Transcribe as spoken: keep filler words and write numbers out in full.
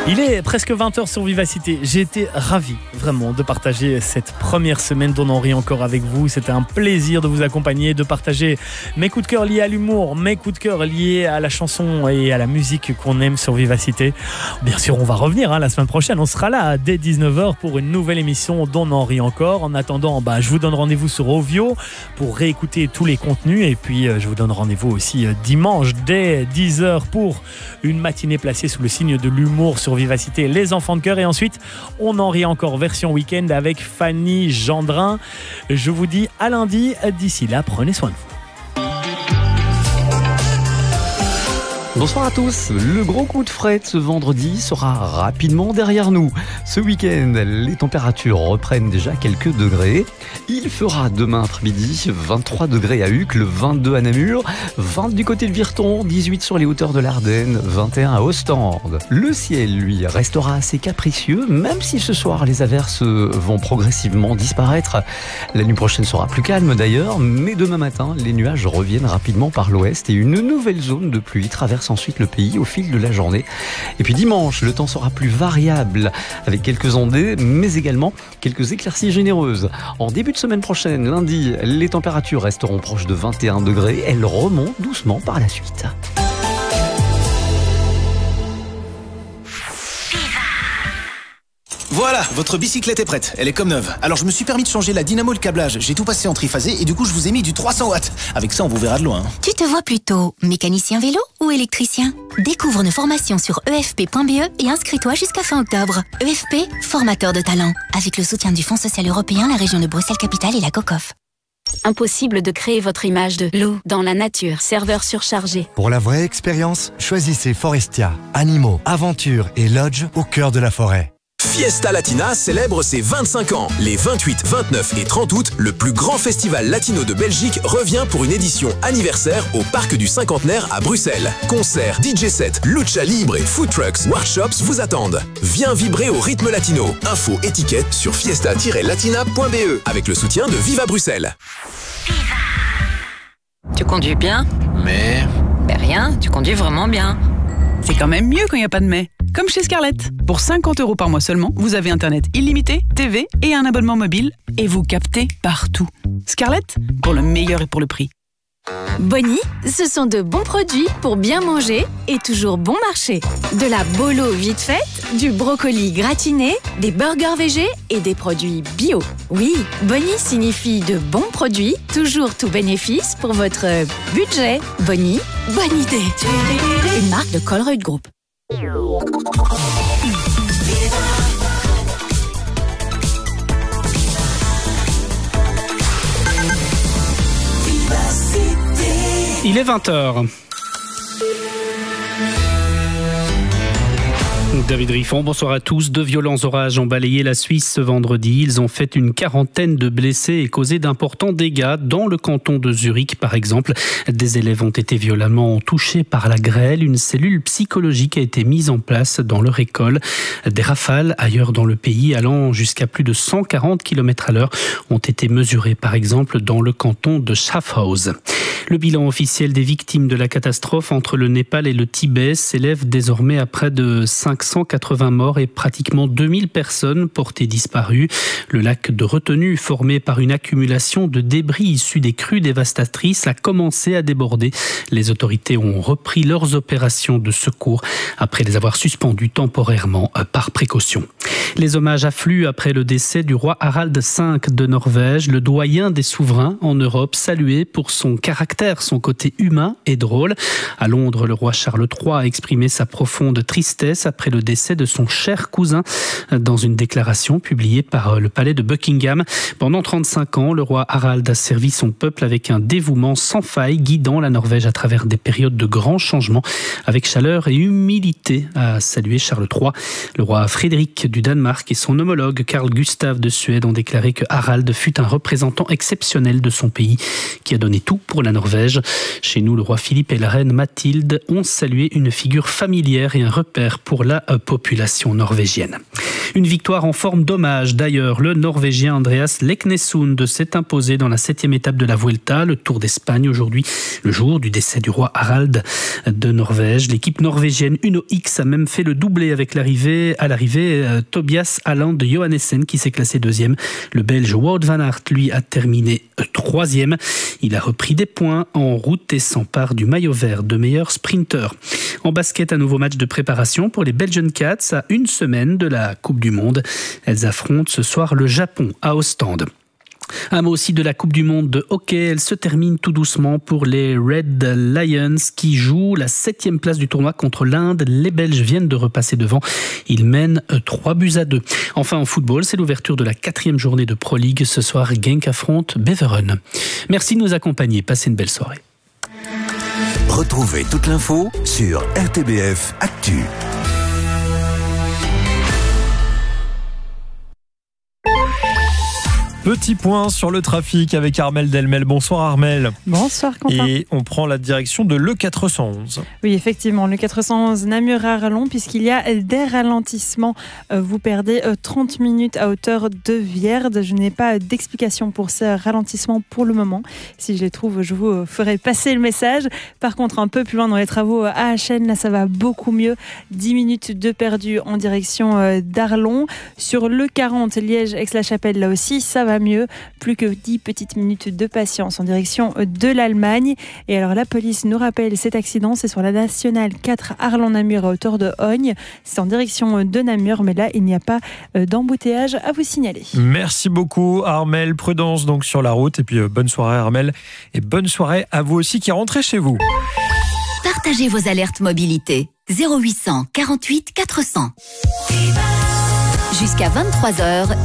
Il est presque vingt heures sur Vivacité. J'ai été ravi vraiment de partager cette première semaine d'On en rit encore avec vous. C'était un plaisir de vous accompagner, de partager mes coups de cœur liés à l'humour, mes coups de cœur liés à la chanson et à la musique qu'on aime sur Vivacité. Bien sûr, on va revenir hein, la semaine prochaine. On sera là dès dix-neuf heures pour une nouvelle émission d'On en rit encore. En attendant, bah, je vous donne rendez-vous sur Ovio pour réécouter tous les contenus. Et puis, euh, je vous donne rendez-vous aussi euh, dimanche dès dix heures pour une matinée placée sous le signe de l'humour sur Vivacité, les enfants de cœur. Et ensuite, on en rit encore version week-end avec Fanny Gendrin. Je vous dis à lundi. D'ici là, prenez soin de vous. Bonsoir à tous. Le gros coup de frais de ce vendredi sera rapidement derrière nous. Ce week-end, les températures reprennent déjà quelques degrés. Il fera demain après-midi vingt-trois degrés à Uccle, vingt-deux à Namur, vingt du côté de Virton, dix-huit sur les hauteurs de l'Ardenne, vingt et un à Ostende. Le ciel, lui, restera assez capricieux, même si ce soir les averses vont progressivement disparaître. La nuit prochaine sera plus calme d'ailleurs, mais demain matin, les nuages reviennent rapidement par l'ouest et une nouvelle zone de pluie traverse ensuite le pays au fil de la journée. Et puis dimanche, le temps sera plus variable avec quelques ondées, mais également quelques éclaircies généreuses. En début de semaine prochaine, lundi, les températures resteront proches de vingt et un degrés. Elles remontent doucement par la suite. Voilà, votre bicyclette est prête, elle est comme neuve. Alors je me suis permis de changer la dynamo et le câblage. J'ai tout passé en triphasé et du coup je vous ai mis du trois cents watts. Avec ça on vous verra de loin. Tu te vois plutôt mécanicien vélo ou électricien? Découvre nos formations sur e f p point b e et inscris-toi jusqu'à fin octobre. E F P, formateur de talent. Avec le soutien du Fonds social européen, la région de Bruxelles-Capitale et la COCOF. Impossible de créer votre image de loup dans la nature, serveur surchargé. Pour la vraie expérience, choisissez Forestia, animaux, aventure et lodge au cœur de la forêt. Fiesta Latina célèbre ses vingt-cinq ans. Les vingt-huit, vingt-neuf et trente août, le plus grand festival latino de Belgique revient pour une édition anniversaire au Parc du Cinquantenaire à Bruxelles. Concerts, D J sets, lucha libre et food trucks, workshops vous attendent. Viens vibrer au rythme latino. Info étiquette sur fiesta tiret latina point b e avec le soutien de Viva Bruxelles. Tu conduis bien? Mais... Ben rien, tu conduis vraiment bien. C'est quand même mieux quand il n'y a pas de mais. Comme chez Scarlett. Pour cinquante euros par mois seulement, vous avez Internet illimité, T V et un abonnement mobile. Et vous captez partout. Scarlett, pour le meilleur et pour le prix. Bonnie, ce sont de bons produits pour bien manger et toujours bon marché. De la bolo vite faite, du brocoli gratiné, des burgers végés et des produits bio. Oui, Bonnie signifie de bons produits, toujours tout bénéfice pour votre budget. Bonnie, bonne idée. Une marque de Colruyt Group. Il est vingt heures. David Riffon, bonsoir à tous. De violents orages ont balayé la Suisse ce vendredi. Ils ont fait une quarantaine de blessés et causé d'importants dégâts. Dans le canton de Zurich, par exemple, des élèves ont été violemment touchés par la grêle. Une cellule psychologique a été mise en place dans leur école. Des rafales ailleurs dans le pays, allant jusqu'à plus de cent quarante kilomètres à l'heure, ont été mesurées, par exemple, dans le canton de Schaffhouse. Le bilan officiel des victimes de la catastrophe entre le Népal et le Tibet s'élève désormais à près de cinq cent quatre-vingts morts et pratiquement deux mille personnes portées disparues. Le lac de retenue, formé par une accumulation de débris issus des crues dévastatrices, a commencé à déborder. Les autorités ont repris leurs opérations de secours après les avoir suspendues temporairement par précaution. Les hommages affluent après le décès du roi Harald cinq de Norvège, le doyen des souverains en Europe, salué pour son caractère, son côté humain et drôle. À Londres, le roi Charles trois a exprimé sa profonde tristesse après le décès de son cher cousin dans une déclaration publiée par le palais de Buckingham. Pendant trente-cinq ans, le roi Harald a servi son peuple avec un dévouement sans faille, guidant la Norvège à travers des périodes de grands changements avec chaleur et humilité, a salué Charles trois. Le roi Frédéric du Danemark et son homologue Carl Gustaf de Suède ont déclaré que Harald fut un représentant exceptionnel de son pays qui a donné tout pour la Norvège. Chez nous, le roi Philippe et la reine Mathilde ont salué une figure familière et un repère pour la population norvégienne. Une victoire en forme d'hommage. D'ailleurs, le Norvégien Andreas Leknesund s'est imposé dans la septième étape de la Vuelta, le Tour d'Espagne aujourd'hui, le jour du décès du roi Harald de Norvège. L'équipe norvégienne Uno X a même fait le doublé avec l'arrivée, à l'arrivée euh, Tobias Aland Johannessen qui s'est classé deuxième. Le Belge Wout van Aert, lui, a terminé euh, troisième. Il a repris des points en route et s'empare du maillot vert de meilleur sprinter. En basket, un nouveau match de préparation pour les Belgian Cats à une semaine de la Coupe du Monde. Elles affrontent ce soir le Japon à Ostende. Un mot aussi de la Coupe du Monde de hockey. Elle se termine tout doucement pour les Red Lions qui jouent la septième place du tournoi contre l'Inde. Les Belges viennent de repasser devant. Ils mènent trois buts à deux. Enfin, en football, c'est l'ouverture de la quatrième journée de Pro League. Ce soir, Genk affronte Beveren. Merci de nous accompagner. Passez une belle soirée. Retrouvez toute l'info sur R T B F Actu. Petit point sur le trafic avec Armelle Delmel. Bonsoir Armelle. Bonsoir Quentin. Et on prend la direction de l'E quatre cent onze. Oui, effectivement, le quatre cent onze Namur-Arlon, puisqu'il y a des ralentissements. Vous perdez trente minutes à hauteur de Vierde. Je n'ai pas d'explication pour ces ralentissements pour le moment. Si je les trouve, je vous ferai passer le message. Par contre, un peu plus loin dans les travaux à Achen, là ça va beaucoup mieux. dix minutes de perdu en direction d'Arlon. Sur le quarante, Liège-Aix-la-Chapelle, là aussi, ça va mieux, plus que dix petites minutes de patience en direction de l'Allemagne. Et alors la police nous rappelle cet accident, c'est sur la nationale quatre Arlon-Namur à hauteur de Hogne, c'est en direction de Namur, mais là il n'y a pas d'embouteillage à vous signaler. Merci beaucoup Armelle, prudence donc sur la route et puis euh, bonne soirée Armelle et bonne soirée à vous aussi qui rentrez chez vous. Partagez vos alertes mobilité zéro huit cent quarante-huit quatre cents. Jusqu'à vingt-trois heures,